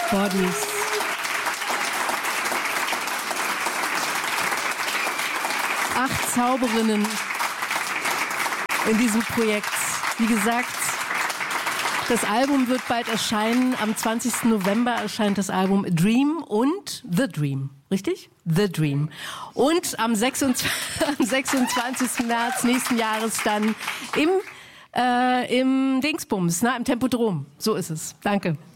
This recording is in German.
Bodies. Acht Zauberinnen in diesem Projekt. Wie gesagt, das Album wird bald erscheinen. Am 20. November erscheint das Album A Dream und The Dream. Richtig? The Dream. Und am 26. März nächsten Jahres dann im Dingsbums, im Tempodrom. So ist es. Danke.